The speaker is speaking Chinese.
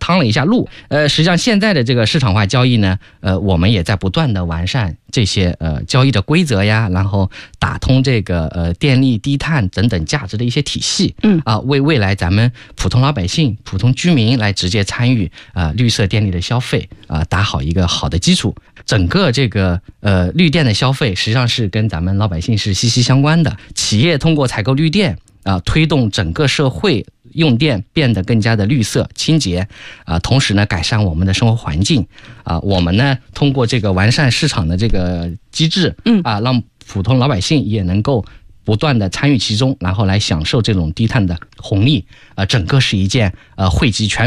趟了一下路。实际上现在的这个市场化交易呢，我们也在不断的完善这些交易的规则呀，然后打通这个电力、低碳等等价值的一些体系，为未来咱们普通老百姓、普通居民来直接参与绿色电力的消费打好一个好的基础。整个这个绿电的消费实际上是跟咱们老百姓是息息相关的。企业通过采购绿电推动整个社会用电变得更加的绿色清洁同时呢改善我们的生活环境我们呢通过这个完善市场的这个机制让普通老百姓也能够不断的参与其中，然后来享受这种低碳的红利整个是一件惠及全